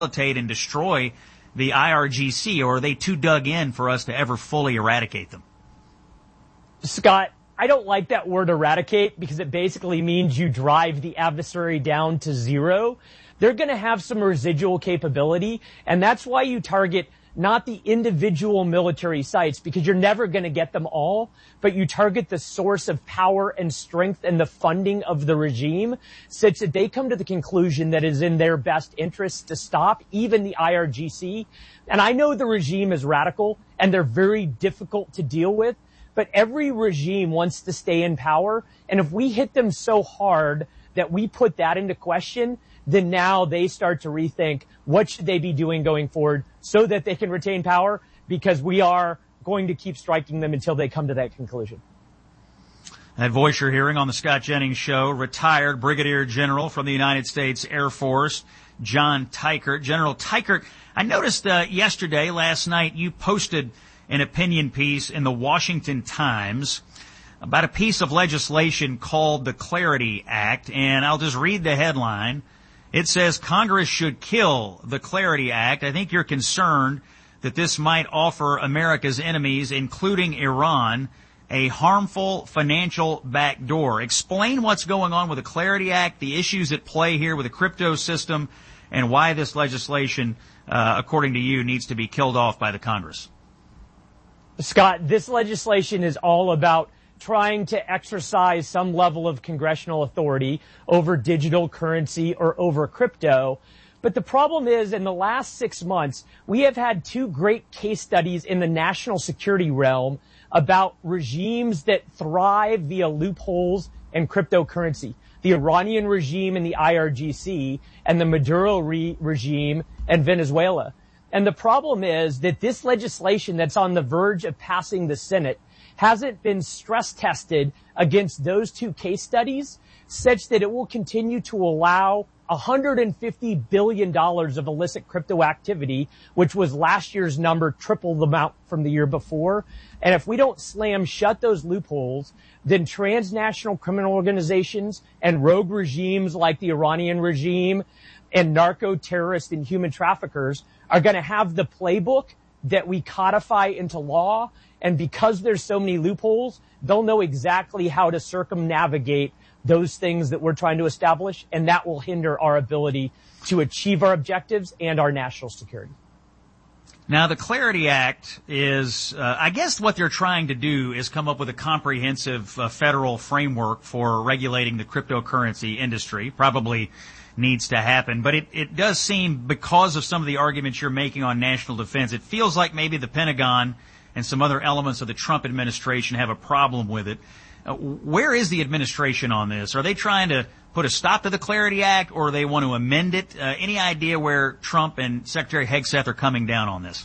and destroy the IRGC, or are they too dug in for us to ever fully eradicate them? Scott, I don't like that word eradicate because it basically means you drive the adversary down to zero. They're going to have some residual capability, and that's why you target not the individual military sites, because you're never going to get them all, but you target the source of power and strength and the funding of the regime, such that they come to the conclusion that it is in their best interest to stop even the IRGC. And I know the regime is radical and they're very difficult to deal with, but every regime wants to stay in power. And if we hit them so hard that we put that into question, then now they start to rethink what should they be doing going forward so that they can retain power, because we are going to keep striking them until they come to that conclusion. That voice you're hearing on the Scott Jennings Show, retired Brigadier General from the United States Air Force, John Teichert. General Teichert, I noticed last night, you posted an opinion piece in the Washington Times about a piece of legislation called the Clarity Act, and I'll just read the headline. It says Congress should kill the Clarity Act. I think you're concerned that this might offer America's enemies, including Iran, a harmful financial backdoor. Explain what's going on with the Clarity Act, the issues at play here with the crypto system, and why this legislation, according to you, needs to be killed off by the Congress. Scott, this legislation is all about trying to exercise some level of congressional authority over digital currency or over crypto. But the problem is, in the last 6 months, we have had two great case studies in the national security realm about regimes that thrive via loopholes and cryptocurrency. The Iranian regime and the IRGC, and the Maduro regime and Venezuela. And the problem is that this legislation that's on the verge of passing the Senate hasn't been stress tested against those two case studies, such that it will continue to allow $150 billion of illicit crypto activity, which was last year's number, triple the amount from the year before. And if we don't slam shut those loopholes, then transnational criminal organizations and rogue regimes like the Iranian regime and narco-terrorists and human traffickers are going to have the playbook that we codify into law. And because there's so many loopholes, they'll know exactly how to circumnavigate those things that we're trying to establish, and that will hinder our ability to achieve our objectives and our national security. Now, the Clarity Act is, I guess what they're trying to do is come up with a comprehensive federal framework for regulating the cryptocurrency industry. Probably needs to happen, but it does seem, because of some of the arguments you're making on national defense, it feels like maybe the Pentagon and some other elements of the Trump administration have a problem with it. Where is the administration on this? Are they trying to put a stop to the Clarity Act, or they want to amend it? Any idea where Trump and Secretary Hegseth are coming down on this?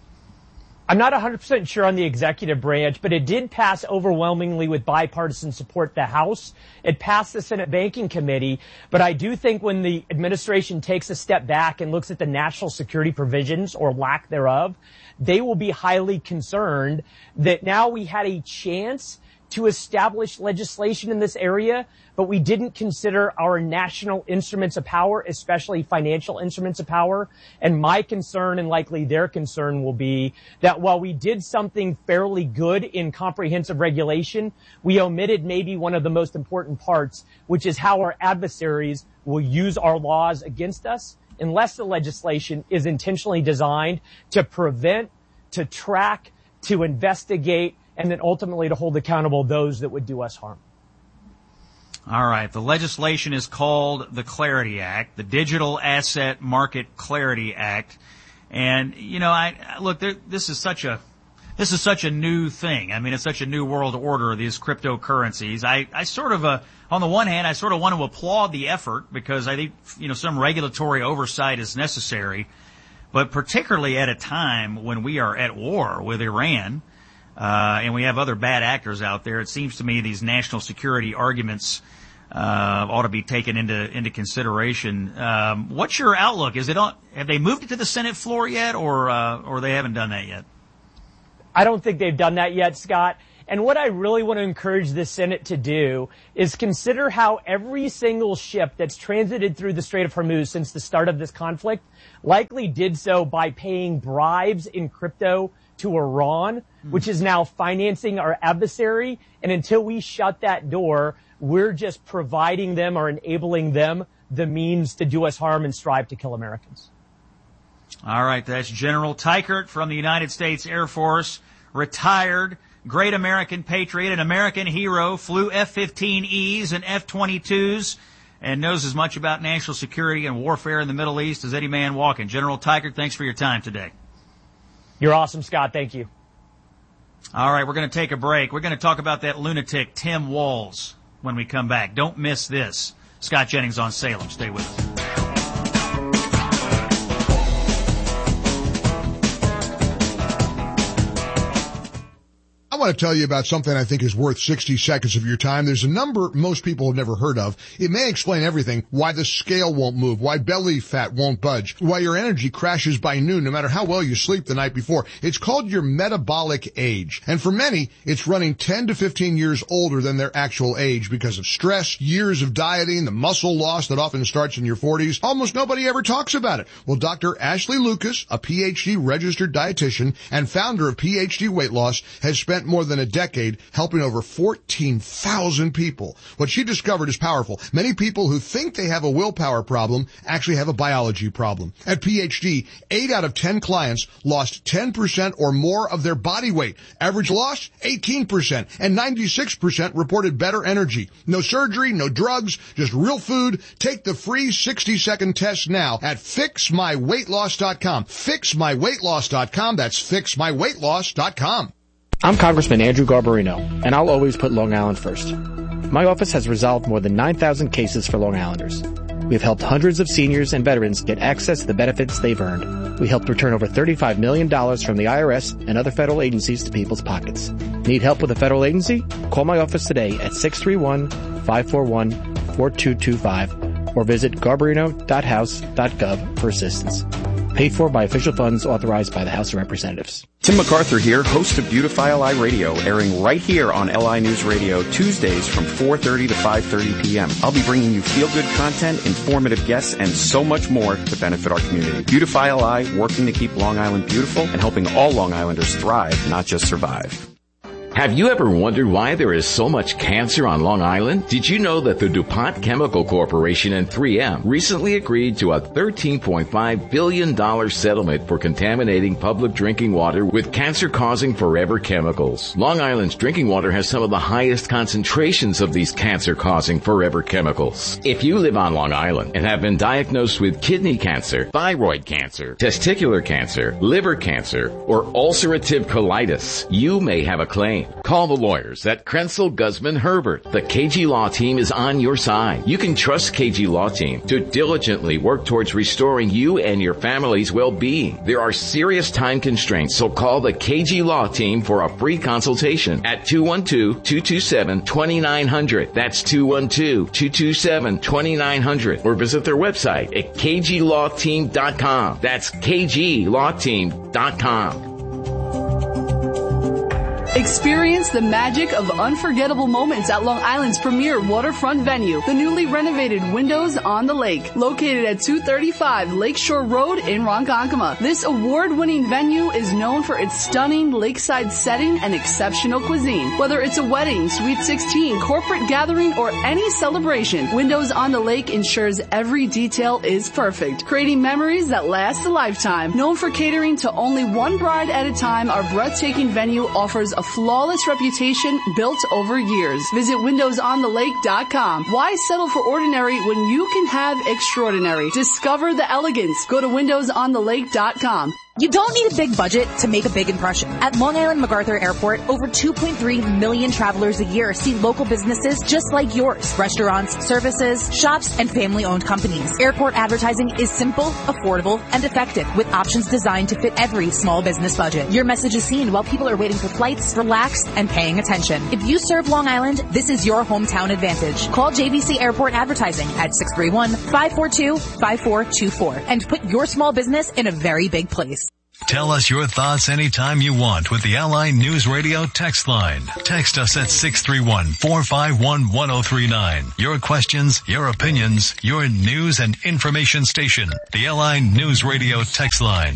I'm not 100% sure on the executive branch, but it did pass overwhelmingly with bipartisan support the House. It passed the Senate Banking Committee, but I do think when the administration takes a step back and looks at the national security provisions, or lack thereof, they will be highly concerned that now we had a chance to establish legislation in this area, but we didn't consider our national instruments of power, especially financial instruments of power. And my concern, and likely their concern, will be that while we did something fairly good in comprehensive regulation, we omitted maybe one of the most important parts, which is how our adversaries will use our laws against us, unless the legislation is intentionally designed to prevent, to track, to investigate, and then ultimately to hold accountable those that would do us harm. All right. The legislation is called the Clarity Act, the Digital Asset Market Clarity Act. And, you know, this is such a new thing. I mean, it's such a new world order, these cryptocurrencies. I sort of, on the one hand, I sort of want to applaud the effort, because I think, you know, some regulatory oversight is necessary. But particularly at a time when we are at war with Iran, and we have other bad actors out there, it seems to me these national security arguments ought to be taken into consideration. What's your outlook? Have they moved it to the Senate floor yet, or they haven't done that yet? I don't think they've done that yet, Scott. And what I really want to encourage the Senate to do is consider how every single ship that's transited through the Strait of Hormuz since the start of this conflict likely did so by paying bribes in crypto to Iran, which is now financing our adversary. And until we shut that door, we're just providing them or enabling them the means to do us harm and strive to kill Americans. All right, that's General Teichert from the United States Air Force, retired, great American patriot, an American hero, flew F-15Es and F-22s, and knows as much about national security and warfare in the Middle East as any man walking. General Teichert, thanks for your time today. You're awesome, Scott. Thank you. All right, we're going to take a break. We're going to talk about that lunatic, Tim Walz, when we come back. Don't miss this. Scott Jennings on Salem. Stay with us. I want to tell you about something I think is worth 60 seconds of your time. There's a number most people have never heard of. It may explain everything: why the scale won't move, why belly fat won't budge, why your energy crashes by noon no matter how well you sleep the night before. It's called your metabolic age. And for many, it's running 10 to 15 years older than their actual age because of stress, years of dieting, the muscle loss that often starts in your 40s. Almost nobody ever talks about it. Well, Dr. Ashley Lucas, a PhD registered dietitian and founder of PhD Weight Loss, has spent more than a decade helping over 14,000 people. What she discovered is powerful. Many people who think they have a willpower problem actually have a biology problem. At PhD, 8 out of 10 clients lost 10% or more of their body weight. Average loss, 18%, and 96% reported better energy. No surgery, no drugs, just real food. Take the free 60-second test now at fixmyweightloss.com. Fixmyweightloss.com. That's fixmyweightloss.com. I'm Congressman Andrew Garbarino, and I'll always put Long Island first. My office has resolved more than 9,000 cases for Long Islanders. We've helped hundreds of seniors and veterans get access to the benefits they've earned. We helped return over $35 million from the IRS and other federal agencies to people's pockets. Need help with a federal agency? Call my office today at 631-541-4225 or visit garbarino.house.gov for assistance. Paid for by official funds authorized by the House of Representatives. Tim MacArthur here, host of Beautify LI Radio, airing right here on LI News Radio Tuesdays from 4:30 to 5:30 p.m. I'll be bringing you feel-good content, informative guests, and so much more to benefit our community. Beautify LI, working to keep Long Island beautiful and helping all Long Islanders thrive, not just survive. Have you ever wondered why there is so much cancer on Long Island? Did you know that the DuPont Chemical Corporation and 3M recently agreed to a $13.5 billion settlement for contaminating public drinking water with cancer-causing forever chemicals? Long Island's drinking water has some of the highest concentrations of these cancer-causing forever chemicals. If you live on Long Island and have been diagnosed with kidney cancer, thyroid cancer, testicular cancer, liver cancer, or ulcerative colitis, you may have a claim. Call the lawyers at Krenzel, Guzman, Herbert. The KG Law Team is on your side. You can trust KG Law Team to diligently work towards restoring you and your family's well-being. There are serious time constraints, so call the KG Law Team for a free consultation at 212-227-2900. That's 212-227-2900. Or visit their website at kglawteam.com. That's kglawteam.com. Experience the magic of unforgettable moments at Long Island's premier waterfront venue, the newly renovated Windows on the Lake, located at 235 Lakeshore Road in Ronkonkoma. This award-winning venue is known for its stunning lakeside setting and exceptional cuisine. Whether it's a wedding, Sweet 16, corporate gathering, or any celebration, Windows on the Lake ensures every detail is perfect, creating memories that last a lifetime. Known for catering to only one bride at a time, our breathtaking venue offers a flawless reputation built over years. Visit windowsonthelake.com. Why settle for ordinary when you can have extraordinary? Discover the elegance. Go to windowsonthelake.com. You don't need a big budget to make a big impression. At Long Island MacArthur Airport, over 2.3 million travelers a year see local businesses just like yours. Restaurants, services, shops, and family-owned companies. Airport advertising is simple, affordable, and effective, with options designed to fit every small business budget. Your message is seen while people are waiting for flights, relaxed, and paying attention. If you serve Long Island, this is your hometown advantage. Call JVC Airport Advertising at 631-542-5424 and put your small business in a very big place. Tell us your thoughts anytime you want with the Ally News Radio text line. Text us at 631-451-1039. Your questions, your opinions, your news and information station. The Ally News Radio text line,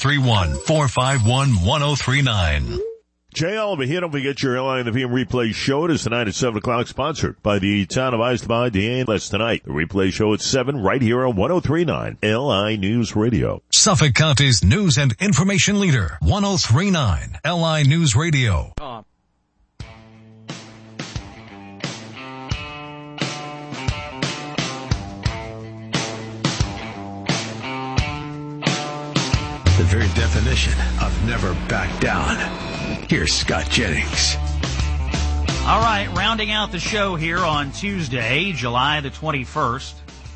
631-451-1039. JL over here. Don't forget your Ally in the PM replay show. It is tonight at 7 o'clock, sponsored by the town of Eisenbahn. That's tonight. The replay show at 7 right here on 103.9 LI News Radio. Suffolk County's news and information leader, 103.9 LI News Radio. The very definition of never back down. Here's Scott Jennings. All right, rounding out the show here on Tuesday, July the 21st.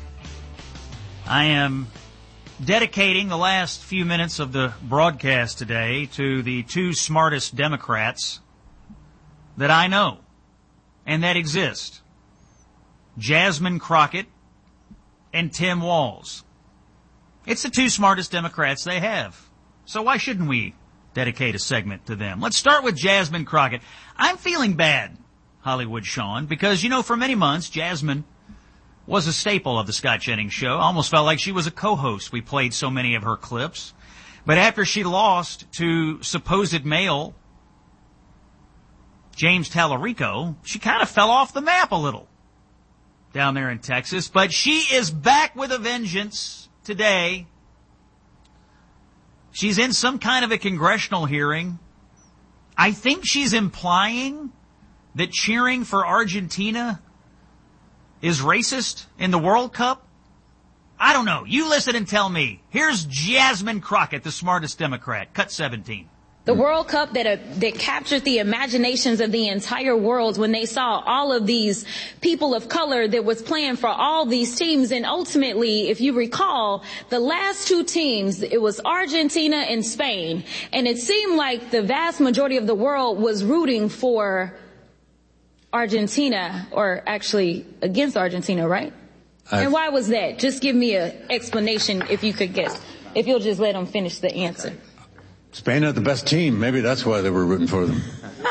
I am dedicating the last few minutes of the broadcast today to the two smartest Democrats that I know and that exist. Jasmine Crockett and Tim Walz. It's the two smartest Democrats they have. So why shouldn't we dedicate a segment to them? Let's start with Jasmine Crockett. I'm feeling bad, Hollywood Sean, because, for many months, Jasmine was a staple of the Scott Jennings Show. Almost felt like she was a co-host. We played so many of her clips. But after she lost to supposed male James Tallarico, she kind of fell off the map a little down there in Texas. But she is back with a vengeance today. She's in some kind of a congressional hearing. I think she's implying that cheering for Argentina is racist in the World Cup. I don't know. You listen and tell me. Here's Jasmine Crockett, the smartest Democrat. Cut 17. The World Cup that captured the imaginations of the entire world when they saw all of these people of color that was playing for all these teams. And ultimately, if you recall, the last two teams, it was Argentina and Spain. And it seemed like the vast majority of the world was rooting for Argentina, or actually against Argentina, right? And why was that? Just give me an explanation if you could guess. If you'll just let them finish the answer. Spain had the best team. Maybe that's why they were rooting for them.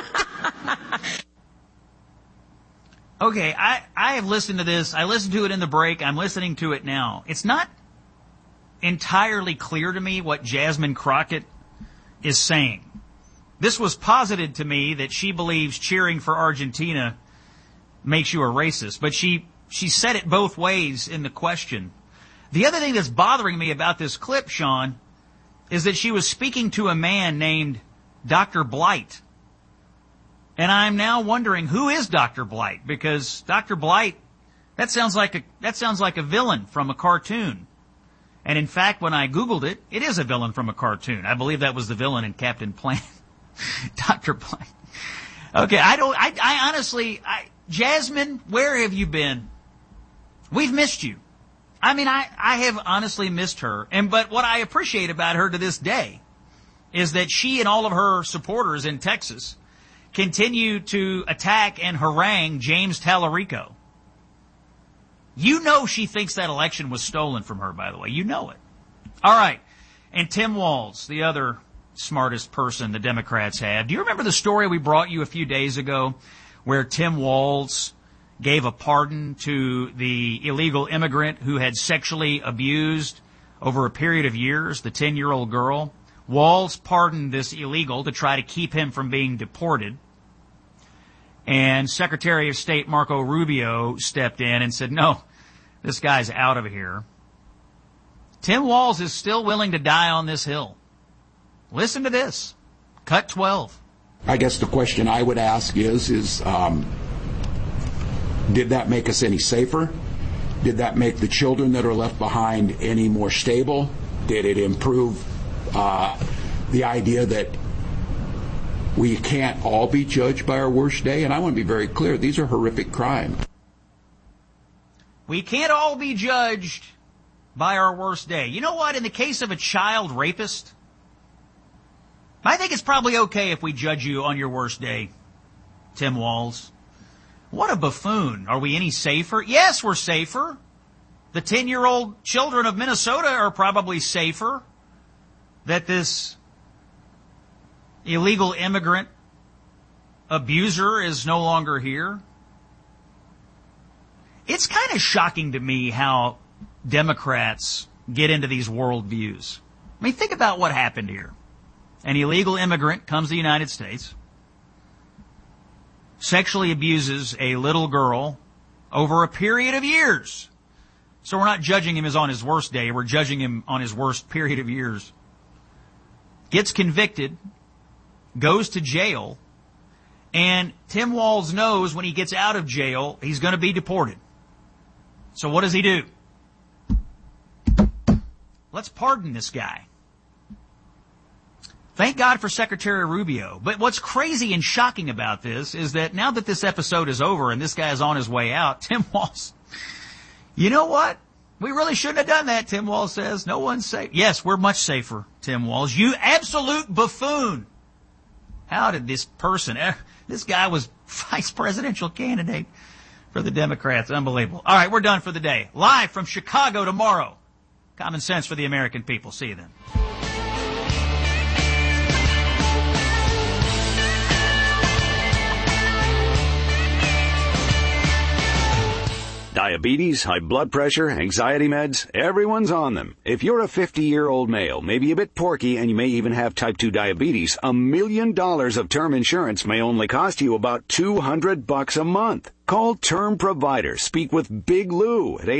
Okay, I have listened to this. I listened to it in the break. I'm listening to it now. It's not entirely clear to me what Jasmine Crockett is saying. This was posited to me that she believes cheering for Argentina makes you a racist, but she said it both ways in the question. The other thing that's bothering me about this clip, Sean, is that she was speaking to a man named Dr. Blight. And I'm now wondering, who is Dr. Blight? Because Dr. Blight, that sounds like a villain from a cartoon. And in fact, when I Googled it, it is a villain from a cartoon. I believe that was the villain in Captain Planet. Dr. Blight. Okay, I honestly, Jasmine, where have you been? We've missed you. I mean, I have honestly missed her. But what I appreciate about her to this day is that she and all of her supporters in Texas continue to attack and harangue James Tallarico. You know she thinks that election was stolen from her, by the way. You know it. All right. And Tim Walz, the other smartest person the Democrats have. Do you remember the story we brought you a few days ago where Tim Walz gave a pardon to the illegal immigrant who had sexually abused over a period of years, the 10-year-old girl? Walz pardoned this illegal to try to keep him from being deported. And Secretary of State Marco Rubio stepped in and said, no, this guy's out of here. Tim Walz is still willing to die on this hill. Listen to this. Cut 12. I guess the question I would ask is did that make us any safer? Did that make the children that are left behind any more stable? Did it improve the idea that we can't all be judged by our worst day? And I want to be very clear, these are horrific crimes. We can't all be judged by our worst day. You know what? In the case of a child rapist, I think it's probably okay if we judge you on your worst day, Tim Walz. What a buffoon. Are we any safer? Yes, we're safer. The 10-year-old children of Minnesota are probably safer that this illegal immigrant abuser is no longer here. It's kind of shocking to me how Democrats get into these worldviews. I mean, think about what happened here. An illegal immigrant comes to the United States, sexually abuses a little girl over a period of years. So we're not judging him as on his worst day. We're judging him on his worst period of years. Gets convicted, goes to jail, and Tim Walz knows when he gets out of jail, he's going to be deported. So what does he do? Let's pardon this guy. Thank God for Secretary Rubio. But what's crazy and shocking about this is that now that this episode is over and this guy is on his way out, Tim Walz, you know what? We really shouldn't have done that, Tim Walz says. No one's safe. Yes, we're much safer, Tim Walz. You absolute buffoon. How did this person, this guy was vice presidential candidate for the Democrats. Unbelievable. All right, we're done for the day. Live from Chicago tomorrow. Common sense for the American people. See you then. Diabetes, high blood pressure, anxiety meds, everyone's on them. If you're a 50-year-old male, maybe a bit porky, and you may even have type 2 diabetes, $1 million of term insurance may only cost you about $200 a month. Call Term Provider. Speak with Big Lou at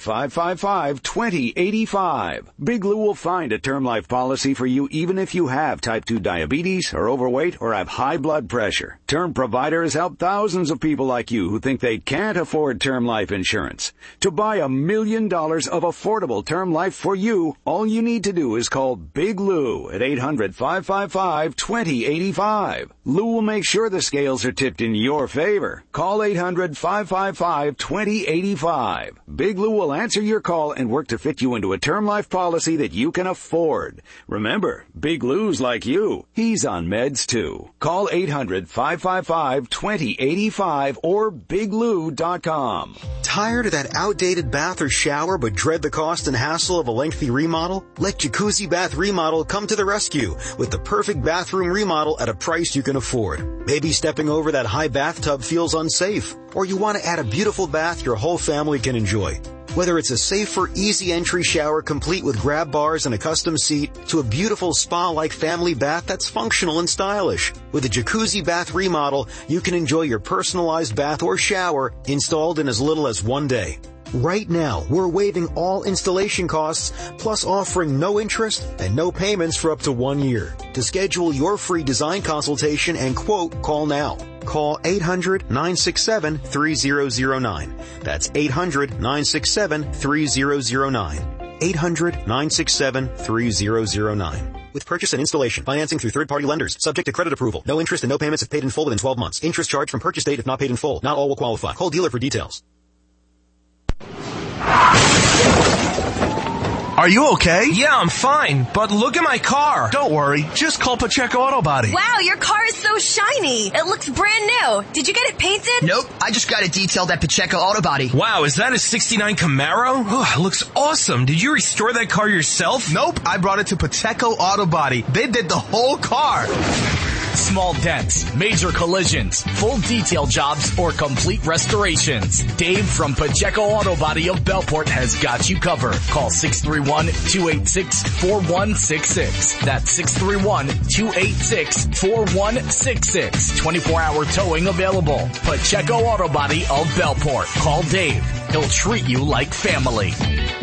800-555-2085. Big Lou will find a term life policy for you even if you have type 2 diabetes, are overweight, or have high blood pressure. Term Provider has helped thousands of people like you who think they can't afford term life insurance. To buy $1 million of affordable term life for you, all you need to do is call Big Lou at 800-555-2085. Lou will make sure the scales are tipped in your favor. Call 800-555-2085. Big Lou will answer your call and work to fit you into a term life policy that you can afford. Remember, Big Lou's like you. He's on meds too. Call 800-555-2085 or biglou.com. Tired of that outdated bath or shower but dread the cost and hassle of a lengthy remodel? Let Jacuzzi Bath Remodel come to the rescue with the perfect bathroom remodel at a price you can afford. Maybe stepping over that high bathtub feels unsafe, or you want to add a beautiful bath your whole family can enjoy. Whether it's a safer, easy entry shower complete with grab bars and a custom seat to a beautiful spa-like family bath that's functional and stylish. With a Jacuzzi Bath Remodel, you can enjoy your personalized bath or shower installed in as little as 1 day. Right now, we're waiving all installation costs, plus offering no interest and no payments for up to 1 year. To schedule your free design consultation and quote, call now. Call 800-967-3009. That's 800-967-3009. 800-967-3009. With purchase and installation, financing through third-party lenders, subject to credit approval. No interest and no payments if paid in full within 12 months. Interest charged from purchase date if not paid in full. Not all will qualify. Call dealer for details. Are you okay? Yeah, I'm fine, but look at my car. Don't worry, just call Pacheco Auto Body. Wow, your car is so shiny. It looks brand new. Did you get it painted? Nope, I just got it detailed at Pacheco Auto Body. Wow, is that a 69 Camaro? Oh, it looks awesome. Did you restore that car yourself? Nope, I brought it to Pacheco Auto Body. They did the whole car. Small dents, major collisions, full detail jobs, or complete restorations. Dave from Pacheco Auto Body of Bellport has got you covered. Call 631-286-4166. That's 631-286-4166. 24-hour towing available. Pacheco Auto Body of Bellport. Call Dave. He'll treat you like family.